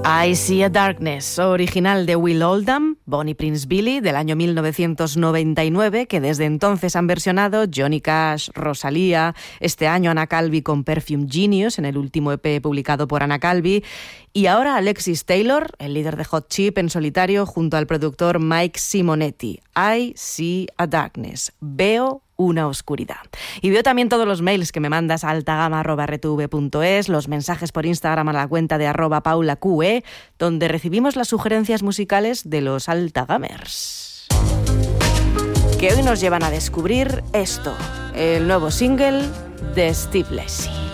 I See a Darkness, original de Will Oldham, Bonnie Prince Billy, del año 1999, que desde entonces han versionado Johnny Cash, Rosalía, este año Anna Calvi con Perfume Genius, en el último EP publicado por Anna Calvi, y ahora Alexis Taylor, el líder de Hot Chip, en solitario, junto al productor Mike Simonetti. I See a Darkness, veo una oscuridad. Y veo también todos los mails que me mandas a altagama@rtv.es, los mensajes por Instagram a la cuenta de @paulaqe, donde recibimos las sugerencias musicales de los altagamers, que hoy nos llevan a descubrir esto, el nuevo single de Steve Lacy.